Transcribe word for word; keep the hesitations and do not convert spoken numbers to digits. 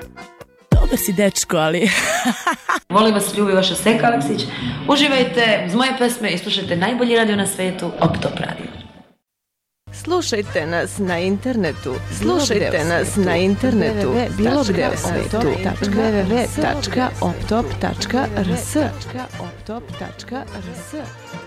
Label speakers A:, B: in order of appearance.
A: Dobar si dečko, ali...
B: Volim vas, ljubi vaša Seka Aleksić. Uživajte uz moje pesme i slušajte najbolji radio na svetu, Optop radio.
C: Slušajte nas na internetu. Slušajte nas na internetu. Bilo gde u svetu. w w w tačka optop tačka r s